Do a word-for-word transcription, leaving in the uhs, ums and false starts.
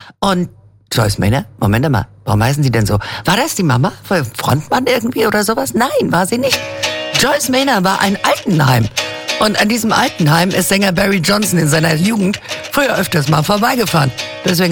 Und Joyce Maynard, Moment mal, warum heißen sie denn so? War das die Mama? Frontmann irgendwie oder sowas? Nein, war sie nicht. Joyce Maynard war ein Altenheim. Und an diesem Altenheim ist Sänger Barry Johnson in seiner Jugend früher öfters mal vorbeigefahren. Deswegen